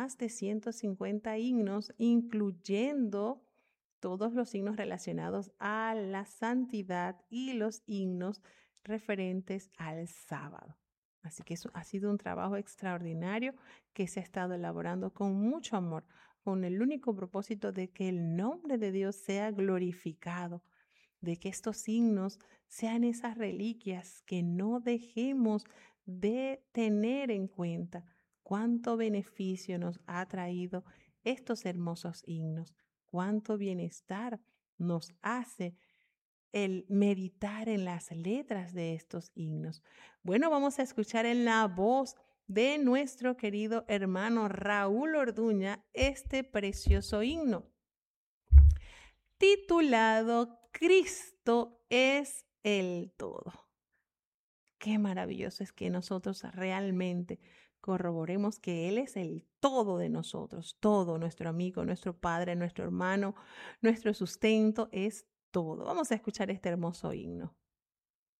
más de 150 himnos, incluyendo todos los himnos relacionados a la santidad y los himnos referentes al sábado. Así que eso ha sido un trabajo extraordinario que se ha estado elaborando con mucho amor, con el único propósito de que el nombre de Dios sea glorificado, de que estos himnos sean esas reliquias que no dejemos de tener en cuenta cuánto beneficio nos ha traído estos hermosos himnos, cuánto bienestar nos hace el meditar en las letras de estos himnos. Bueno, vamos a escuchar en la voz de nuestro querido hermano Raúl Orduña este precioso himno titulado Cristo es el todo. Qué maravilloso es que nosotros realmente corroboremos que Él es el todo de nosotros, todo, nuestro amigo, nuestro padre, nuestro hermano, nuestro sustento, es todo. Vamos a escuchar este hermoso himno.